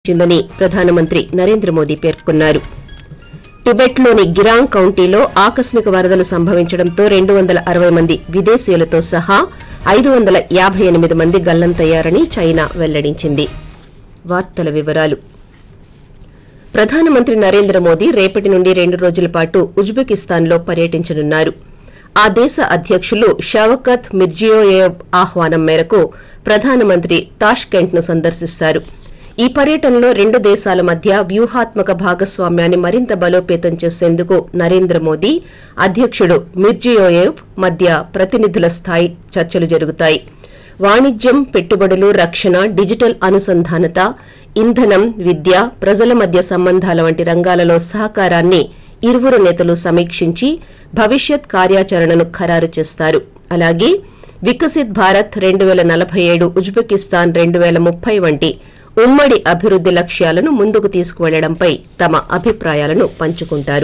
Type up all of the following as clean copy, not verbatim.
చిందని ప్రధానమంత్రి నరేంద్ర మోదీ పేర్కొన్నారు. టిబెట్లోని గిరాంగ్ కౌంటీలో ఆకస్మిక వరదలు సంభవించడంతో 260 మంది విదేశీయులతో సహా 558 మంది గల్లంతయ్యారని చైనా వెల్లడించింది. వార్తల వివరాలు. ప్రధానమంత్రి నరేంద్ర మోదీ రేపటి నుండి 2 రోజుల పాటు ఉజ్బెకిస్తాన్లో పర్యటించనున్నారు. ఆ దేశ అధ్యకులు షవకత్ మిర్జియోయేవ్ ఆహ్వానం మేరకు ప్రధానమంత్రి తాష్కెంట్ను సందర్శిస్తారు. ఈ పర్యటనలో 2 దేశాల మధ్య వ్యూహాత్మక భాగస్వామ్యాన్ని మరింత బలోపేతం చేసేందుకు నరేంద్ర మోదీ, అధ్యకుడు మిర్జియోయేవ్ మధ్య ప్రతినిధుల స్థాయి చర్చలు జరుగుతాయి. వాణిజ్యం, పెట్టుబడులు, రక్షణ, డిజిటల్ అనుసంధానత, ఇంధనం, విద్య, ప్రజల మధ్య సంబంధాల వంటి రంగాలలో సహకారాన్ని ఇరువురు నేతలు సమీక్షించి భవిష్యత్ కార్యాచరణను ఖరారు చేస్తారు. అలాగే వికసిత్ భారత్ 2047, ఉజ్బెకిస్తాన్ 2030 వంటి ఉమ్మడి అభివృద్ది లక్ష్యాలను ముందుకు తీసుకువెళ్లడంపై తమ అభిప్రాయాలను పంచుకుంటారు.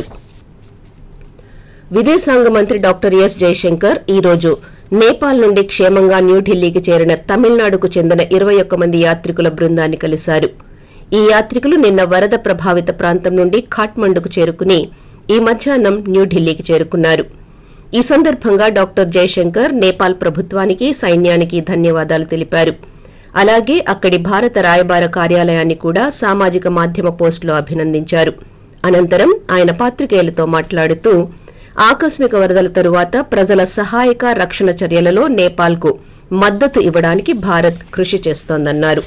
విదేశాంగ మంత్రి డాక్టర్ ఎస్ జయశంకర్ ఈ రోజు నేపాల్ నుండి క్షేమంగా న్యూఢిల్లీకి చేరిన తమిళనాడుకు చెందిన 21 మంది యాత్రికుల బృందాన్ని కలిశారు. ఈ యాత్రికులు నిన్న వరద ప్రభావిత ప్రాంతం నుండి ఖాట్మండుకు చేరుకుని ఈ మధ్యాహ్నం న్యూఢిల్లీకి చేరుకున్నారు. ఈ సందర్భంగా డాక్టర్ జయశంకర్ నేపాల్ ప్రభుత్వానికి, సైన్యానికి ధన్యవాదాలు తెలిపారు. అలాగే అక్కడి భారత రాయబార కార్యాలయాన్ని కూడా సామాజిక మాధ్యమ పోస్టులో అభినందించారు. అనంతరం ఆయన పాత్రికేయులతో మాట్లాడుతూ ఆకస్మిక వరదల తరువాత ప్రజల సహాయక, రక్షణ చర్యలలో నేపాల్కు మద్దతు ఇవ్వడానికి భారత్ కృషి చేస్తోందన్నారు.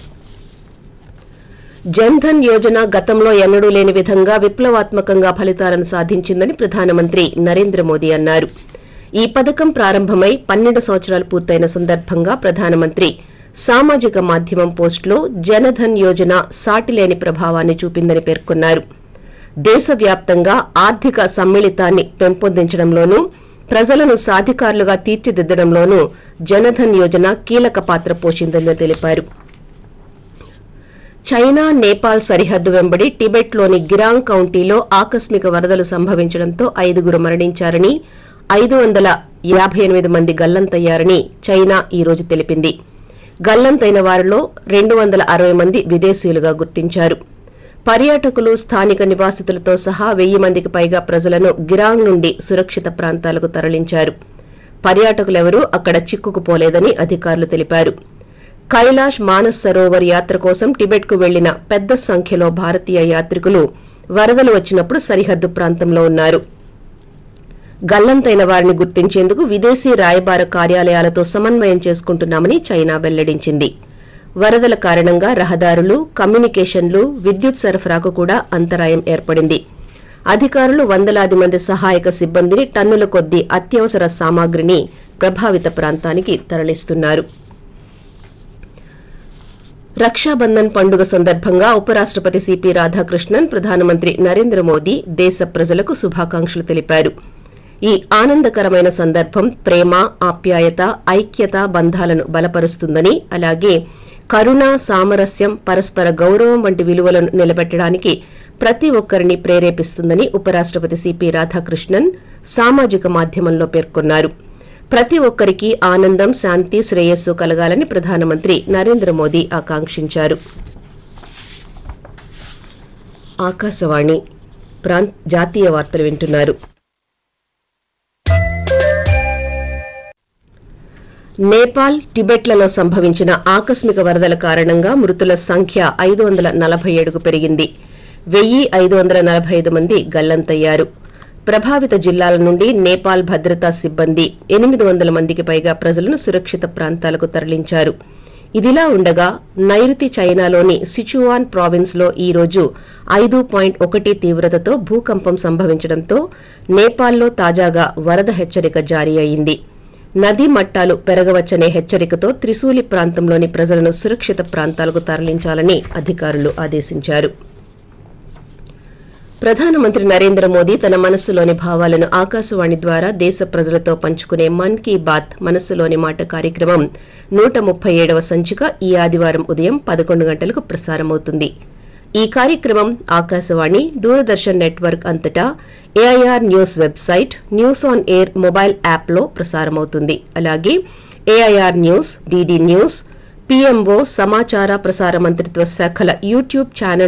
జన్ధన్ యోజన గతంలో ఎన్నడూ లేని విధంగా విప్లవాత్మకంగా ఫలితాలను సాధించిందని ప్రధానమంత్రి నరేంద్ర మోదీ అన్నారు. ఈ పథకం ప్రారంభమై 12 సంవత్సరాలు పూర్తయిన సందర్భంగా ప్రధానమంత్రి సామాజిక మాధ్యమం పోస్టులో జనధన్ యోజన సాటిలేని ప్రభావాన్ని చూపిందని పేర్కొన్నారు. దేశవ్యాప్తంగా ఆర్థిక సమ్మిళితాన్ని పెంపొందించడంలోనూ, ప్రజలను సాధికారులుగా తీర్చిదిద్దడంలోనూ జనధన్ యోజన కీలక పాత్ర పోషిందని తెలిపారు. చైనా, నేపాల్ సరిహద్దు వెంబడి టిబెట్లోని గిరాంగ్ కౌంటీలో ఆకస్మిక వరదలు సంభవించడంతో 5 మరణించారని, 558 మంది గల్లంతయ్యారని చైనా ఈ రోజు తెలిపింది. గల్లంతైన వారిలో 260 మంది విదేశీయులుగా గుర్తించారు. పర్యాటకులు, స్థానిక నివాసితులతో సహా 1000 మందికి పైగా ప్రజలను గిరాంగ్ నుండి సురక్షిత ప్రాంతాలకు తరలించారు. పర్యాటకులెవరూ అక్కడ చిక్కుకుపోలేదని అధికారులు తెలిపారు. కైలాష్ మానస్ సరోవర్ యాత్ర కోసం టిబెట్కు వెళ్లిన పెద్ద సంఖ్యలో భారతీయ యాత్రికులు వరదలు వచ్చినప్పుడు సరిహద్దు ప్రాంతంలో ఉన్నారు. గల్లంతైన వారిని గుర్తించేందుకు విదేశీ రాయబార కార్యాలయాలతో సమన్వయం చేసుకుంటున్నామని చైనా వెల్లడించింది. వరదల కారణంగా రహదారులు, కమ్యూనికేషన్లు, విద్యుత్ సరఫరాకు కూడా అంతరాయం ఏర్పడింది. అధికారులు వందలాది మంది సహాయక సిబ్బందిని టన్నుల కొద్దీ అత్యవసర సామాగ్రిని ప్రభావిత ప్రాంతానికి తరలిస్తున్నారు. రక్షాబంధన్ పండుగ సందర్భంగా ఉపరాష్టపతి సిపి రాధాకృష్ణన్, ప్రధానమంత్రి నరేంద్ర మోదీ దేశ ప్రజలకు శుభాకాంక్షలు తెలిపారు. ఈ ఆనందకరమైన సందర్భం ప్రేమ, ఆప్యాయత, ఐక్యత బంధాలను బలపరుస్తుందని, అలాగే కరుణ, సామరస్యం, పరస్పర గౌరవం వంటి విలువలను నిలబెట్టడానికి ప్రతి ఒక్కరిని ప్రేరేపిస్తుందని ఉపరాష్టపతి సిపి రాధాకృష్ణన్ సామాజిక మాధ్యమంలో పేర్కొన్నారు. ప్రతి ఒక్కరికి ఆనందం, శాంతి, శ్రేయస్సు కలగాలని ప్రధానమంత్రి నరేంద్ర మోదీ ఆకాంక్షించారు. ఆకాశవాణి జాతీయ వార్తలు వింటున్నారు. నేపాల్, టిబెట్లలో సంభవించిన ఆకస్మిక వరదల కారణంగా మృతుల సంఖ్య 547కు పెరిగింది. 1545 మంది గల్లంతయ్యారు. ప్రభావిత జిల్లాల నుండి నేపాల్ భద్రతా సిబ్బంది 800 మందికి పైగా ప్రజలను సురక్షిత ప్రాంతాలకు తరలించారు. ఇదిలా ఉండగా నైరుతి చైనాలోని సిచువాన్ ప్రావిన్స్ లో ఈ రోజు 5.1 తీవ్రతతో భూకంపం సంభవించడంతో నేపాల్లో తాజాగా వరద హెచ్చరిక జారీ అయింది. నదీ మట్టాలు పెరగవచ్చనే హెచ్చరికతో త్రిశూలి ప్రాంతంలోని ప్రజలను సురక్షిత ప్రాంతాలకు తరలించాలని అధికారులు ఆదేశించారు. ప్రధానమంత్రి నరేంద్ర మోదీ తన మనస్సులోని భావాలను ఆకాశవాణి ద్వారా దేశ ప్రజలతో పంచుకునే మన్ కీ బాత్ మనస్సులోని మాట కార్యక్రమం 137వ సంచిక ఈ ఆదివారం ఉదయం 11 గంటలకు ప్రసారమవుతుంది. ఈ కార్యక్రమం ఆకాశవాణి, దూరదర్శన్ నెట్వర్క్ అంతటా AIR news website, news on air mobile యాప్లో ప్రసారమవుతుంది. అలాగే AIR news, DD news, PMO, సమాచార ప్రసార మంత్రిత్వ శాఖల యూట్యూబ్ ఛానల్